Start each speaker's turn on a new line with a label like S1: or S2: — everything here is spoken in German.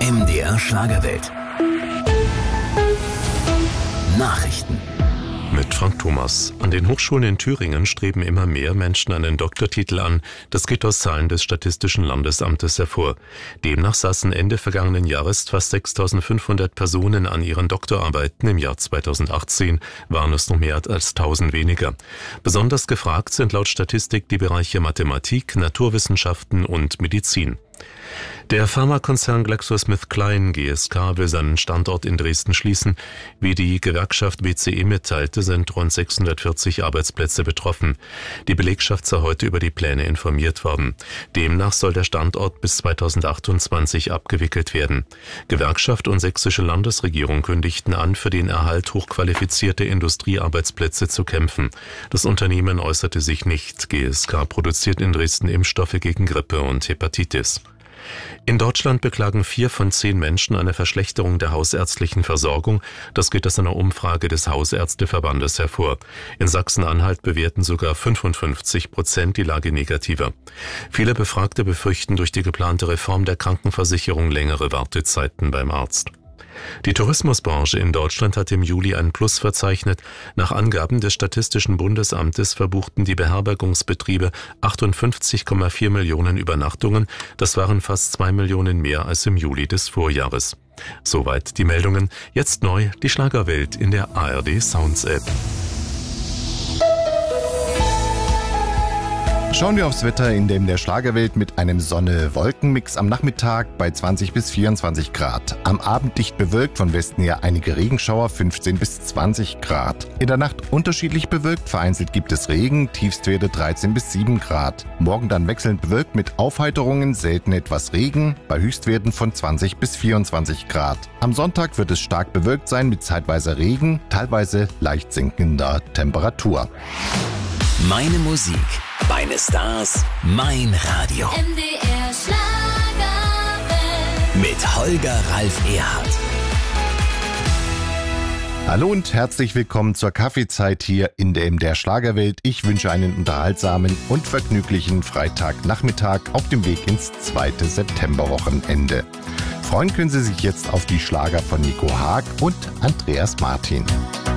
S1: MDR Schlagerwelt. Nachrichten.
S2: Mit Frank Thomas. An den Hochschulen in Thüringen streben immer mehr Menschen einen Doktortitel an. Das geht aus Zahlen des Statistischen Landesamtes hervor. Demnach saßen Ende vergangenen Jahres fast 6.500 Personen an ihren Doktorarbeiten. Im Jahr 2018 waren es noch mehr als 1.000 weniger. Besonders gefragt sind laut Statistik die Bereiche Mathematik, Naturwissenschaften und Medizin. Der Pharmakonzern GlaxoSmithKline GSK will seinen Standort in Dresden schließen. Wie die Gewerkschaft WCE mitteilte, sind rund 640 Arbeitsplätze betroffen. Die Belegschaft sei heute über die Pläne informiert worden. Demnach soll der Standort bis 2028 abgewickelt werden. Gewerkschaft und sächsische Landesregierung kündigten an, für den Erhalt hochqualifizierter Industriearbeitsplätze zu kämpfen. Das Unternehmen äußerte sich nicht. GSK produziert in Dresden Impfstoffe gegen Grippe und Hepatitis. In Deutschland beklagen 4 von 10 Menschen eine Verschlechterung der hausärztlichen Versorgung. Das geht aus einer Umfrage des Hausärzteverbandes hervor. In Sachsen-Anhalt bewerten sogar 55% die Lage negativer. Viele Befragte befürchten durch die geplante Reform der Krankenversicherung längere Wartezeiten beim Arzt. Die Tourismusbranche in Deutschland hat im Juli ein Plus verzeichnet. Nach Angaben des Statistischen Bundesamtes verbuchten die Beherbergungsbetriebe 58,4 Millionen Übernachtungen. Das waren fast 2 Millionen mehr als im Juli des Vorjahres. Soweit die Meldungen. Jetzt neu die Schlagerwelt in der ARD Sounds App.
S3: Schauen wir aufs Wetter in der Schlagerwelt mit einem Sonne-Wolken-Mix am Nachmittag bei 20 bis 24 Grad. Am Abend dicht bewölkt, von Westen her einige Regenschauer, 15 bis 20 Grad. In der Nacht unterschiedlich bewölkt, vereinzelt gibt es Regen, Tiefstwerte 13 bis 7 Grad. Morgen dann wechselnd bewölkt mit Aufheiterungen, selten etwas Regen, bei Höchstwerten von 20 bis 24 Grad. Am Sonntag wird es stark bewölkt sein mit zeitweise Regen, teilweise leicht sinkender Temperatur.
S1: Meine Musik, meine Stars, mein Radio.
S4: MDR Schlagerwelt.
S1: Mit Holger Ralf Erhardt.
S3: Hallo und herzlich willkommen zur Kaffeezeit hier in der MDR Schlagerwelt. Ich wünsche einen unterhaltsamen und vergnüglichen Freitagnachmittag auf dem Weg ins 2. Septemberwochenende. Freuen können Sie sich jetzt auf die Schlager von Nico Haag und Andreas Martin.